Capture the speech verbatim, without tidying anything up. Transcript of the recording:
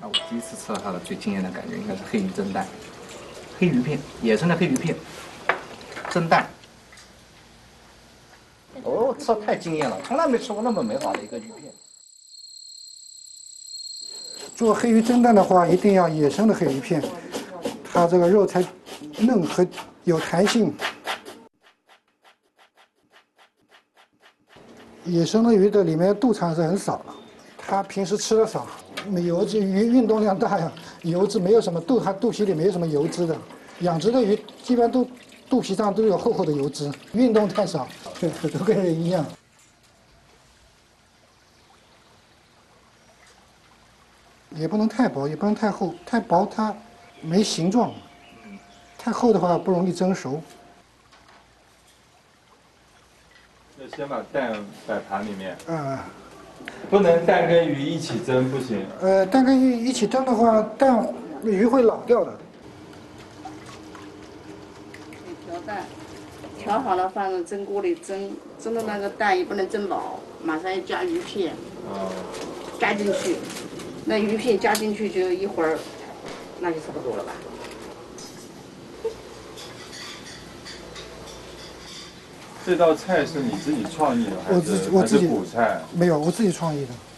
我第一次吃到它的最惊艳的感觉应该是黑鱼蒸蛋，黑鱼片，野生的黑鱼片，蒸蛋。哦，吃的太惊艳了，从来没吃过那么美好的一个鱼片。 做黑鱼蒸蛋的话，一定要野生的黑鱼片，它这个肉才嫩和有弹性。野生的鱼的里面肚肠是很少，它平时吃的少，油脂鱼运动量大呀，油脂没有什么肚它肚皮里没有什么油脂的。养殖的鱼基本上都肚皮上都有厚厚的油脂，运动太少，都跟人一样。也不能太薄，也不能太厚，太薄它没形状，太厚的话不容易蒸熟。 要先把蛋摆盘里面。 嗯。 不能蛋跟鱼一起蒸，不行。 呃，蛋跟鱼一起蒸的话，蛋鱼会老掉的。 调蛋，调好了放在蒸锅里蒸，蒸的那个蛋也不能蒸老，马上要加鱼片。哦。加进去，那鱼片加进去就一会儿，那就差不多了吧。 这道菜是你自己创意的，还是我自己我自己古菜？ 没有，我自己创意的。